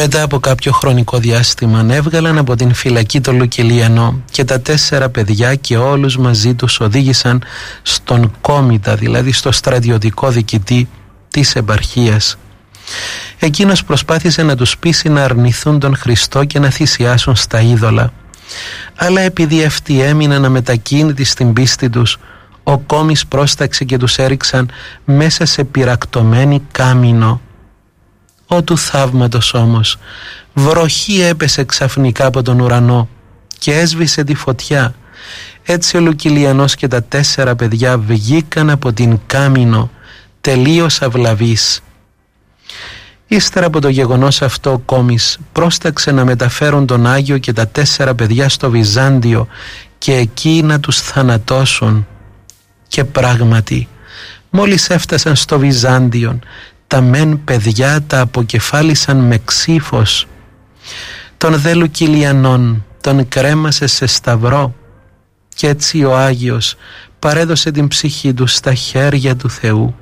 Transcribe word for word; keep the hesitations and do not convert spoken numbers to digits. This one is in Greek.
Μετά από κάποιο χρονικό διάστημα έβγαλαν από την φυλακή τον Λουκυλιανό και τα τέσσερα παιδιά και όλους μαζί τους οδήγησαν στον κόμητα, δηλαδή στο στρατιωτικό διοικητή της επαρχίας. Εκείνος προσπάθησε να τους πείσει να αρνηθούν τον Χριστό και να θυσιάσουν στα είδωλα, αλλά επειδή αυτοί έμειναν αμετακίνητοι στην πίστη τους, ο κόμης πρόσταξε και τους έριξαν μέσα σε πυρακτωμένη κάμινο. Ω του θαύματος όμως, βροχή έπεσε ξαφνικά από τον ουρανό και έσβησε τη φωτιά. Έτσι ο Λουκυλιανός και τα τέσσερα παιδιά βγήκαν από την κάμινο τελείως αυλαβείς. Ύστερα από το γεγονός αυτό, ο κόμης πρόσταξε να μεταφέρουν τον Άγιο και τα τέσσερα παιδιά στο Βυζάντιο και εκεί να τους θανατώσουν. Και πράγματι, μόλις έφτασαν στο Βυζάντιο, τα μεν παιδιά τα αποκεφάλισαν με ξύφος. Τον δε Λουκυλιανόν τον κρέμασε σε σταυρό και έτσι ο Άγιος παρέδωσε την ψυχή του στα χέρια του Θεού.